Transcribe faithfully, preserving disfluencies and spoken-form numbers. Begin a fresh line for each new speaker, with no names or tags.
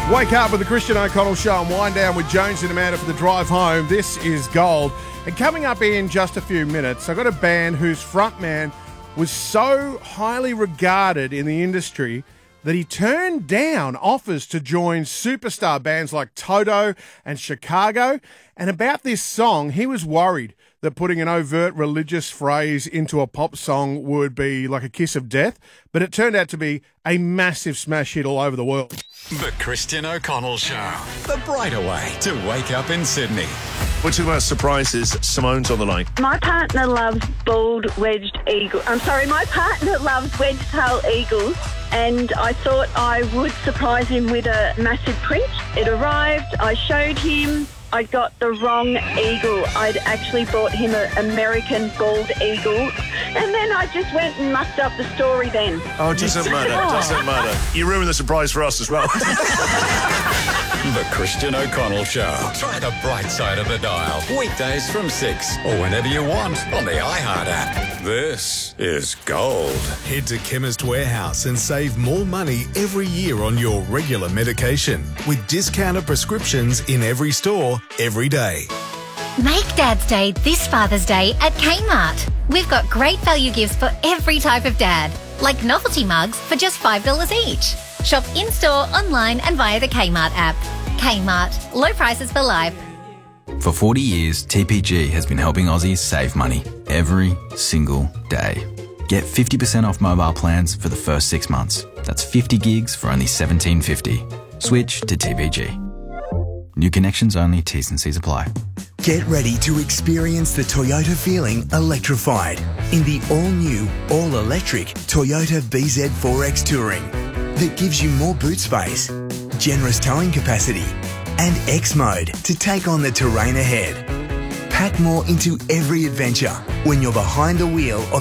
Wake up with the Christian O'Connell Show and wind down with Jones and Amanda for the drive home. This is Gold. And coming up in just a few minutes, I've got a band whose frontman was so highly regarded in the industry that he turned down offers to join superstar bands like Toto and Chicago. And about this song, he was worried that putting an overt religious phrase into a pop song would be like a kiss of death, but it turned out to be a massive smash hit all over the world.
The Christian O'Connell Show, the brighter way to wake up in Sydney.
We're talking about surprises. Simone's on the line.
My partner loves bald wedged eagle. I'm sorry, my partner loves wedge-tail eagles, and I thought I would surprise him with a massive print. It arrived, I showed him. I got the wrong eagle. I'd actually bought him an American bald eagle. And then I just went and mucked up the story then.
Oh, it doesn't matter. Doesn't matter. You ruined the surprise for us as well.
The Christian O'Connell Show. Try the bright side of the dial. Weekdays from six or whenever you want on the iHeart app. This is Gold.
Head to Chemist Warehouse and save more money every year on your regular medication with discounted prescriptions in every store, every day.
Make Dad's Day this Father's Day at Kmart. We've got great value gifts for every type of dad, like novelty mugs for just five dollars each. Shop in-store, online and via the Kmart app. Kmart. Low prices for life.
For forty years, T P G has been helping Aussies save money every single day. Get fifty percent off mobile plans for the first six months. That's fifty gigs for only seventeen fifty. Switch to T P G. New connections only, T's and C's apply.
Get ready to experience the Toyota feeling electrified in the all-new, all-electric Toyota B Z four X Touring that gives you more boot space, generous towing capacity, and X mode to take on the terrain ahead. Pack more into every adventure when you're behind the wheel of